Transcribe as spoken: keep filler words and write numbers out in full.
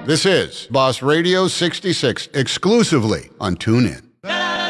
This is Boss Radio sixty-six, exclusively on TuneIn.